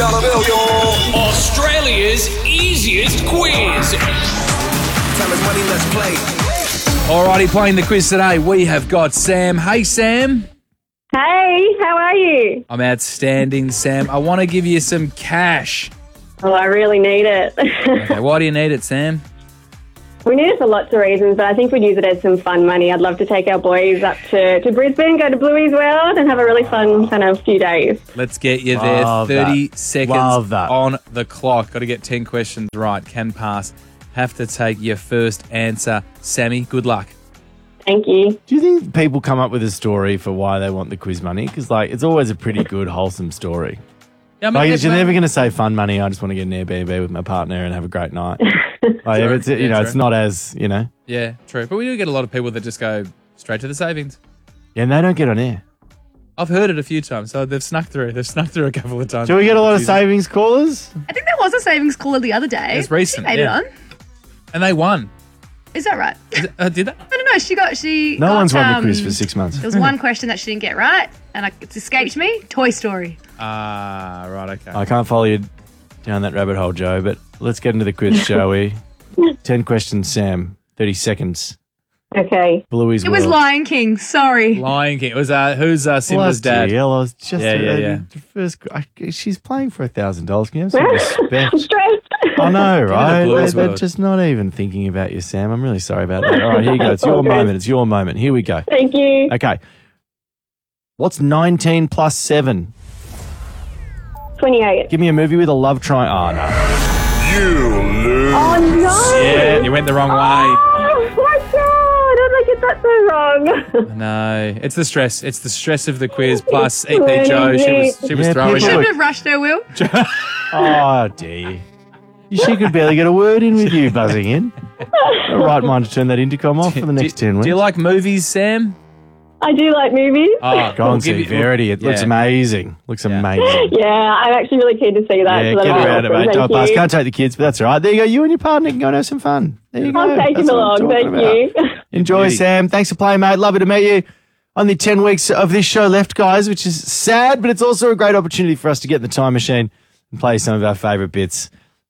$100 bill, y'all. Australia's easiest quiz. Time is money, let's play. Alrighty, playing the quiz today, we have got Sam. Hey, Sam. Hey, how are you? I'm outstanding, Sam. I want to give you some cash. Oh, I really need it. Okay, why do you need it, Sam? We need it for lots of reasons, but I think we'd use it as some fun money. I'd love to take our boys up to Brisbane, go to Bluey's World and have a really fun kind of few days. Let's get you there. Love 30 that. seconds Love that. on the clock. Got to get 10 questions right. Can pass. Have to take your first answer. Sammy, good luck. Thank you. Do you think people come up with a story for why they want the quiz money? Because, it's always a pretty good, wholesome story. Yeah, I mean, You're never going to say fun money, I just want to get an Airbnb with my partner and have a great night. It's, true. it's not as, Yeah, true. But we do get a lot of people that just go straight to the savings. Yeah, and they don't get on air. I've heard it a few times, so they've snuck through. They've snuck through a couple of times. Do we get a lot of savings callers? I think there was a savings caller the other day. It's recent, She made yeah. it on. And they won. Is that right? Did they? No. She No got, one's won the quiz for 6 months. There was one question that she didn't get right, and it's escaped me. Toy Story. Ah, right, okay. I can't follow you down that rabbit hole, Joe, but let's get into the quiz, shall we? 10 questions, Sam. 30 seconds. Okay. Bluey's It was World. Lion King. Sorry. Lion King. It was who's Simba's dad? Hell, I was just Yeah. the first. She's playing for $1,000. Can you have some respect? Stressed. I know, right? Blues They're World. just not even thinking about you, Sam. I'm really sorry about that. All right, here you go. It's your Okay. moment. It's your moment. Here we go. Thank you. Okay. What's 19 plus 7? 28. Give me a movie with a love triangle. Oh, no. You lose. Oh, no. Yeah, you went the wrong way. Oh, my God. How did I get that so wrong? No, it's the stress. It's the stress of the quiz. Plus, EP Joe, she was Yeah, throwing. people- Shouldn't have rushed her, Will. Oh, dear. She could barely get a word in with you buzzing in. The right mind to turn that intercom off for the next 10 weeks. Do you like movies, Sam? I do like movies. Oh, Go and see Verity. It looks amazing. Looks amazing. Yeah, I'm actually really keen to see that. Yeah, so get that's around it, awesome. mate. Thank Don't pass. you. Can't take the kids, but that's all right. There you go. You and your partner can go and have some fun. There you go. I'll take That's him what I'm along. talking Thank you. Enjoy, Beauty. Sam. Thanks for playing, mate. Lovely to meet you. Only 10 weeks of this show left, guys, which is sad, but it's also a great opportunity for us to get in the time machine and play some of our favourite bits.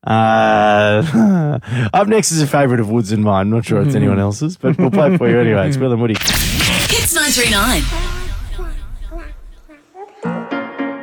Up next is a favourite of Woods and mine. Not sure it's anyone else's, but we'll play it for you anyway. It's Will and Woody. Hits 939.